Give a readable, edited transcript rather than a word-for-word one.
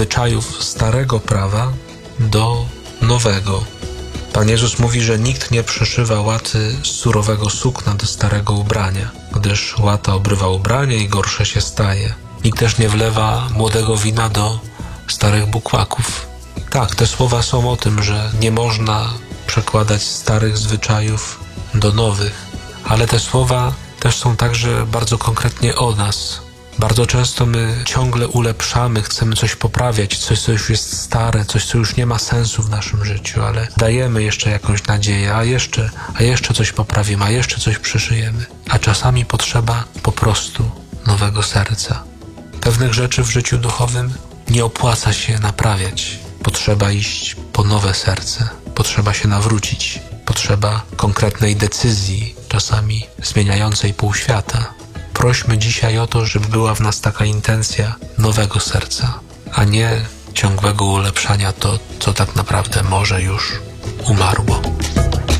zwyczajów starego prawa do nowego. Pan Jezus mówi, że nikt nie przyszywa łaty z surowego sukna do starego ubrania, gdyż łata obrywa ubranie i gorsze się staje. Nikt też nie wlewa młodego wina do starych bukłaków. Tak, te słowa są o tym, że nie można przekładać starych zwyczajów do nowych, ale te słowa też są także bardzo konkretnie o nas. Bardzo często my ciągle ulepszamy, chcemy coś poprawiać, coś, co już jest stare, coś, co już nie ma sensu w naszym życiu, ale dajemy jeszcze jakąś nadzieję, a jeszcze coś poprawimy, a jeszcze coś przyszyjemy. A czasami potrzeba po prostu nowego serca. Pewnych rzeczy w życiu duchowym nie opłaca się naprawiać. Potrzeba iść po nowe serce, potrzeba się nawrócić, potrzeba konkretnej decyzji, czasami zmieniającej pół świata. Prośmy dzisiaj o to, żeby była w nas taka intencja nowego serca, a nie ciągłego ulepszania to, co tak naprawdę może już umarło.